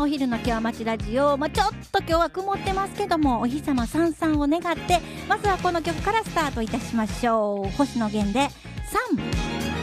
お昼の今日は町ラジオ、ちょっと今日は曇ってますけども、お日様さんさんを願って、まずはこの曲からスタートいたしましょう。星野源でサン。